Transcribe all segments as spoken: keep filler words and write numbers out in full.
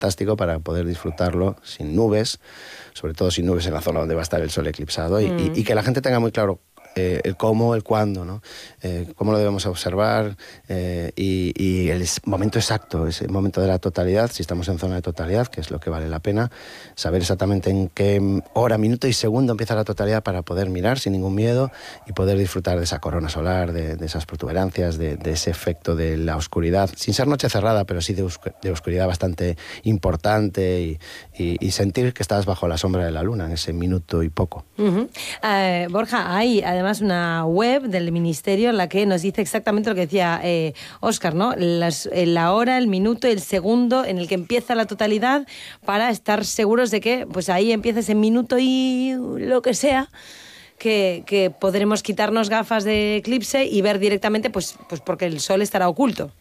fantástico para poder disfrutarlo sin nubes, sobre todo sin nubes en la zona donde va a estar el sol eclipsado, y, mm. y, y que la gente tenga muy claro Eh, el cómo, el cuándo, ¿no? Eh, cómo lo debemos observar eh, y, y el momento exacto, ese momento de la totalidad, si estamos en zona de totalidad, que es lo que vale la pena, saber exactamente en qué hora, minuto y segundo empieza la totalidad para poder mirar sin ningún miedo y poder disfrutar de esa corona solar, de, de esas protuberancias, de, de ese efecto de la oscuridad, sin ser noche cerrada, pero sí de, oscu- de oscuridad bastante importante y, y, y sentir que estás bajo la sombra de la luna en ese minuto y poco. Uh-huh. Uh, Borja, hay además una web del Ministerio en la que nos dice exactamente lo que decía eh, Óscar, ¿no? Las, la hora, el minuto, el segundo en el que empieza la totalidad, para estar seguros de que pues ahí empieza ese minuto y lo que sea, que, que podremos quitarnos gafas de eclipse y ver directamente, pues, pues porque el sol estará oculto.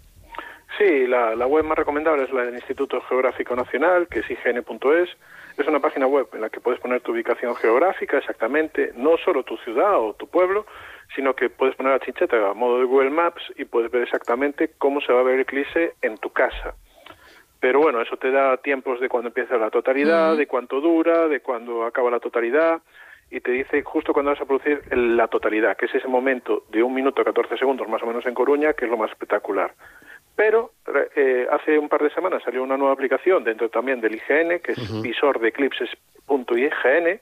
Sí, la, la web más recomendable es la del Instituto Geográfico Nacional, que es i ge ene punto es. Es una página web en la que puedes poner tu ubicación geográfica exactamente, no solo tu ciudad o tu pueblo, sino que puedes poner la chincheta a modo de Google Maps y puedes ver exactamente cómo se va a ver el eclipse en tu casa. Pero bueno, eso te da tiempos de cuándo empieza la totalidad, de cuánto dura, de cuándo acaba la totalidad, y te dice justo cuándo vas a producir la totalidad, que es ese momento de un minuto catorce segundos más o menos en Coruña, que es lo más espectacular. Pero eh, hace un par de semanas salió una nueva aplicación dentro también del i ge ene, que es uh-huh. visor de eclipses punto i ge ene,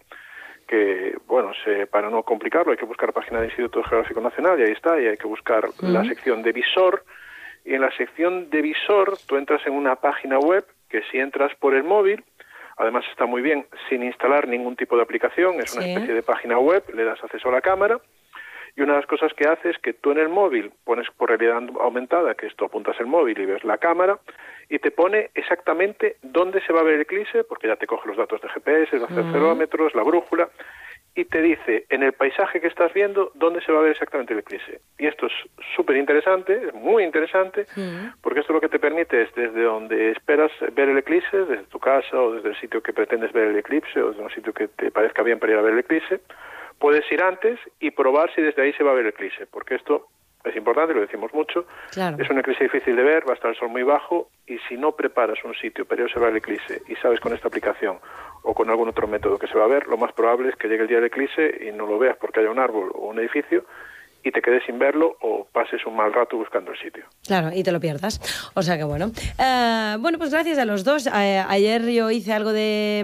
que, bueno, se, para no complicarlo hay que buscar página del Instituto Geográfico Nacional, y ahí está, y hay que buscar uh-huh. la sección de visor, y en la sección de visor tú entras en una página web que si entras por el móvil, además está muy bien, sin instalar ningún tipo de aplicación, es sí. una especie de página web, le das acceso a la cámara. Y una de las cosas que hace es que tú en el móvil pones por realidad aumentada, que esto apuntas el móvil y ves la cámara, y te pone exactamente dónde se va a ver el eclipse, porque ya te coge los datos de ge pe ese, los acelerómetros, la brújula, y te dice en el paisaje que estás viendo dónde se va a ver exactamente el eclipse. Y esto es súper interesante, es muy interesante, uh-huh. porque esto lo que te permite es desde donde esperas ver el eclipse, desde tu casa o desde el sitio que pretendes ver el eclipse o desde un sitio que te parezca bien para ir a ver el eclipse, puedes ir antes y probar si desde ahí se va a ver el eclipse, porque esto es importante, lo decimos mucho, claro. Es un eclipse difícil de ver, va a estar el sol muy bajo, y si no preparas un sitio para ir a observar el eclipse y sabes con esta aplicación o con algún otro método que se va a ver, lo más probable es que llegue el día del eclipse y no lo veas porque haya un árbol o un edificio y te quedes sin verlo o pases un mal rato buscando el sitio. Claro, y te lo pierdas. O sea que bueno. Uh, bueno, pues gracias a los dos. Uh, ayer yo hice algo de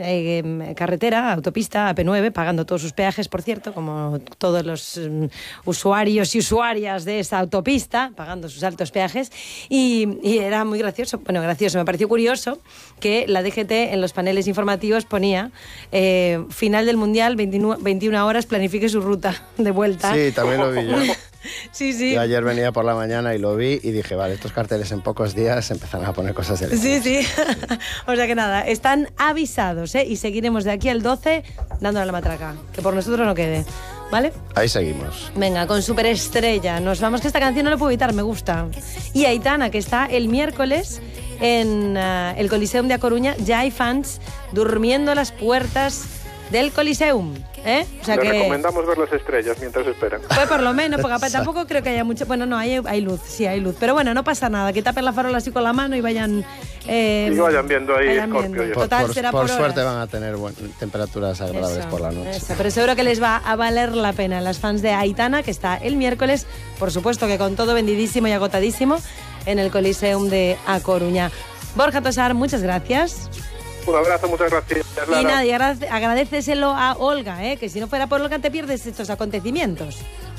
eh, carretera, autopista, A P nueve, pagando todos sus peajes, por cierto, como todos los um, usuarios y usuarias de esa autopista, pagando sus altos peajes. Y, y era muy gracioso. Bueno, gracioso. Me pareció curioso que la D G T en los paneles informativos ponía eh, final del Mundial, veintiuna horas, planifique su ruta de vuelta. Sí, también lo vi yo. Sí, sí. Yo ayer venía por la mañana y lo vi y dije, vale, estos carteles en pocos días empezarán a poner cosas de Sí, sí. O sea que nada, están avisados, ¿eh? Y seguiremos de aquí al doce dándole la matraca. Que por nosotros no quede, ¿vale? Ahí seguimos. Venga, con Superestrella. Nos vamos, que esta canción no la puedo evitar, me gusta. Y Aitana, que está el miércoles en uh, el Coliseum de A Coruña. Ya hay fans durmiendo a las puertas del Coliseum, ¿eh? O sea Les que recomendamos ver las estrellas mientras esperan. Pues por lo menos, porque tampoco creo que haya mucho. Bueno, no, hay, hay luz, sí, hay luz. Pero bueno, no pasa nada, que tapen la farola así con la mano y vayan. Eh, y vayan viendo ahí vayan Scorpio. Viendo. Por, Total, por, será por, por suerte van a tener buen, temperaturas agradables eso, por la noche. Eso, pero seguro que les va a valer la pena. Las fans de Aitana, que está el miércoles, por supuesto que con todo vendidísimo y agotadísimo, en el Coliseum de A Coruña. Borja Tosar, muchas gracias. Un abrazo, muchas gracias, Lara. Y nada, y agrade- agradeceselo a Olga, ¿eh? Que si no fuera por Olga te pierdes estos acontecimientos.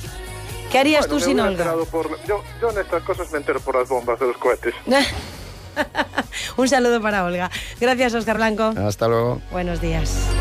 ¿Qué harías bueno, tú sin Olga? Por, yo, yo en estas cosas me entero por las bombas de los cohetes. Un saludo para Olga. Gracias, Óscar Blanco. Hasta luego. Buenos días.